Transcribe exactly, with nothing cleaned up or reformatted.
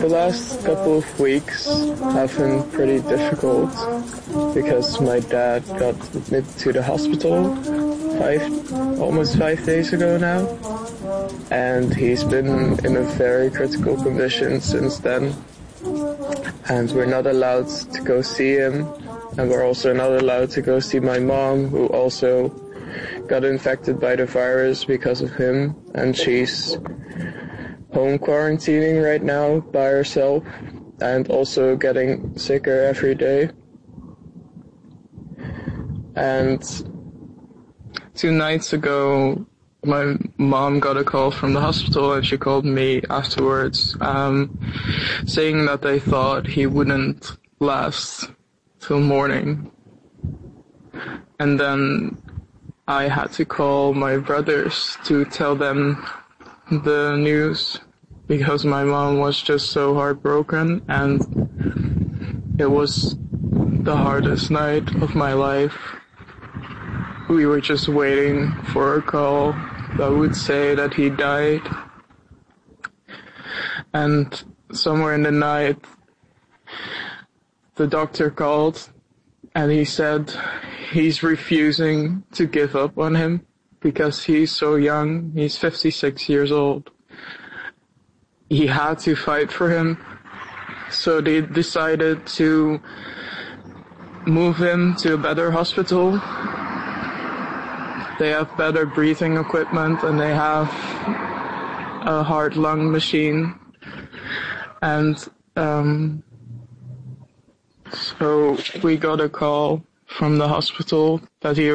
the last couple of weeks have been pretty difficult because my dad got admitted to the hospital five, almost five days ago now, and he's been in a very critical condition since then, and we're not allowed to go see him, and we're also not allowed to go see my mom, who also got infected by the virus because of him, and she's home quarantining right now by herself and also getting sicker every day. And two nights ago, my mom got a call from the hospital, and she called me afterwards, um, saying that they thought he wouldn't last till morning. And then I had to call my brothers to tell them the news, because my mom was just so heartbroken, and it was the hardest night of my life. We were just waiting for a call that would say that he died. And somewhere in the night, the doctor called, and he said he's refusing to give up on him because he's so young. He's fifty-six years old. He had to fight for him, so they decided to move him to a better hospital. They have better breathing equipment, and they have a heart-lung machine. And um, so we got a call from the hospital that he